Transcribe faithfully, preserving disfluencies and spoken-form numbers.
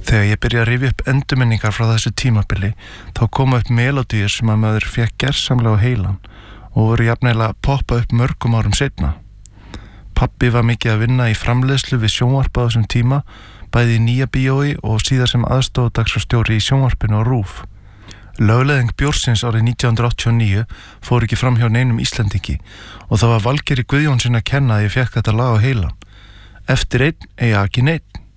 Þegar ég byrja að rifja upp endurminningar frá þessu tímabili, þá koma upp melodíur sem að maður fékk gersamlega á heilan og voru jafnvel að poppa upp mörgum árum seinna. Pabbi var mikið að vinna í framleiðslu við sjónvarp á þessum tíma, bæði í Nýja bíói og síðar sem aðstoðardagskrárstjóri í sjónvarpinu á RÚV. Lögleiðing bjórsins árið nítján hundruð áttatíu og níu fór ekki fram hjá neinum Íslendingi og það var Valgerði Guðjónssyni að kenna að ég fékk þetta lag á heilan. Eftir einn eiga ekki neinn.